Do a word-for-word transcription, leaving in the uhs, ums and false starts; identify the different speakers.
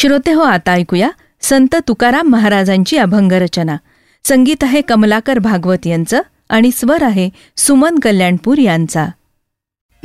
Speaker 1: श्रोते हो, आता ऐकूया संत तुकाराम महाराजांची अभंग रचना. संगीत आहे कमलाकर भागवत यांचं आणि स्वर आहे सुमन कल्याणपूर यांचा.